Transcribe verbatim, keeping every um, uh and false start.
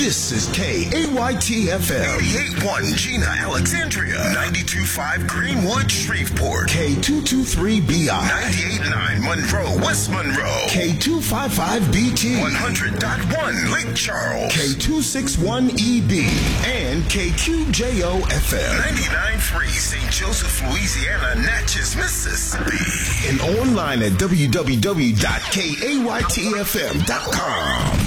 This is K A Y T F M. eighty-eight point one Gina, Alexandria. ninety-two point five Greenwood, Shreveport. K two two three B I. ninety-eight point nine Monroe, West Monroe. K two five five B T. one hundred point one Lake Charles. K two six one E B. And K Q J O F M. ninety-nine point three Saint Joseph, Louisiana, Natchez, Mississippi. And online at w w w dot k a y t f m dot com.